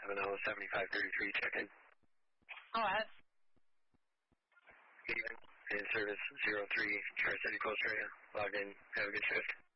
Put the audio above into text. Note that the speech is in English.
7533, check in. Go ahead. Good evening. In service 03, Tri-City Coast area. Log in. Have a good shift.